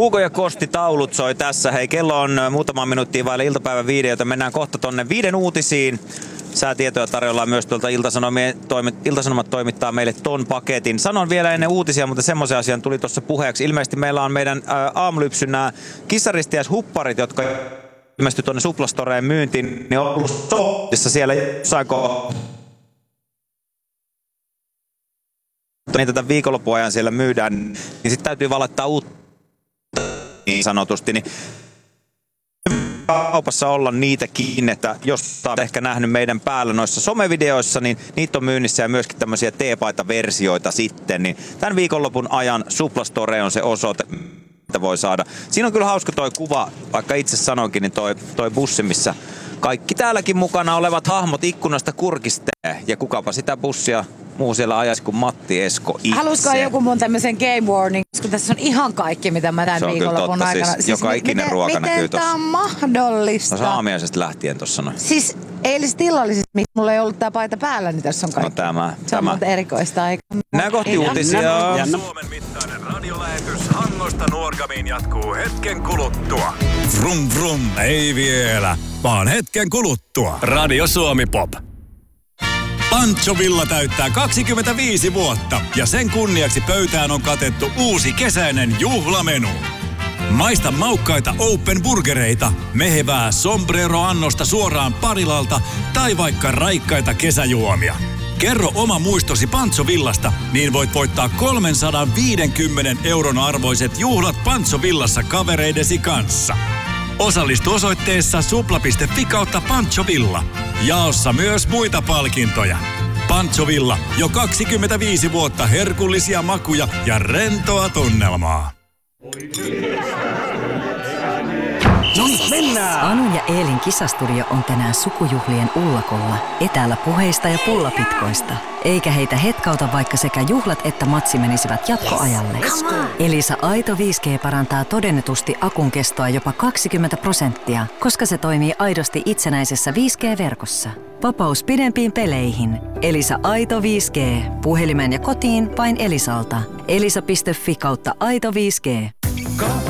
Hugo ja Kosti taulut soi tässä. Hei, kello on muutama minuuttia vaille iltapäivän 5, joten mennään kohta tonne 5 uutisiin. Säätietoja tarjolla myös tuolta Ilta-Sanomat toimittaa meille ton paketin. Sanon vielä ennen uutisia, mutta semmoisen asian tuli tuossa puheeksi. Ilmeisesti meillä on meidän aamulypsyn nämä kissaristiäishupparit, jotka ilmestyi tuonne Suplastoreen myyntiin. Niin on ollut sootissa siellä jossain niin tätä viikonloppuajan siellä myydään, niin sitten täytyy valittaa uutta niin sanotusti. Niin kaupassa olla niitäkin, että jos olet ehkä nähnyt meidän päällä noissa somevideoissa, niin niitä on myynnissä ja myöskin tämmöisiä teepaita-versioita sitten. Niin tämän viikonlopun ajan Suplastore on se osoite, mitä voi saada. Siinä on kyllä hauska toi kuva, vaikka itse sanoinkin, niin toi bussi, missä kaikki täälläkin mukana olevat hahmot ikkunasta kurkistee. Ja kukapa sitä bussia muu siellä ajaisi kuin Matti Esko itse. Haluaisiko joku mun tämmöisen game warning, koska tässä on ihan kaikki, mitä mä tämän viikonlopun aikana... Siis joka ikinen ruoka näkyy tossa. Miten tää on mahdollista? No aamiaisesta lähtien tossa noin. Siis eiliset illallisista, missä mulla ei ollut tää paita päällä, niin tässä on kaikki. No Se on muuten erikoista aikaa. Nää kohti uutisia. Suomen mittainen radiolähetys Hangosta Nuorgamiin jatkuu hetken kuluttua. Vrum vrum, ei vielä, vaan hetken kuluttua. Radio Suomi Pop. Pancho Villa täyttää 25 vuotta ja sen kunniaksi pöytään on katettu uusi kesäinen juhlamenu. Maista maukkaita open burgereita, mehevää sombrero-annosta suoraan Parilalta tai vaikka raikkaita kesäjuomia. Kerro oma muistosi Pancho Villasta, niin voit voittaa 350 € arvoiset juhlat Pancho Villassa kavereidesi kanssa. Osallistu osoitteessa supla.fi/Pancho Villa. Jaossa myös muita palkintoja. Pancho Villa, jo 25 vuotta herkullisia makuja ja rentoa tunnelmaa. No niin, mennään! Anun ja Eelin kisastudio on tänään sukujuhlien ullakolla, etäällä puheista ja pullapitkoista. Eikä heitä hetkauta, vaikka sekä juhlat että matsi menisivät jatkoajalle. Elisa Aito 5G parantaa todennetusti akun kestoa jopa 20%, koska se toimii aidosti itsenäisessä 5G-verkossa. Vapaus pidempiin peleihin. Elisa Aito 5G. Puhelimeen ja kotiin vain Elisalta. Elisa.fi/Aito 5G.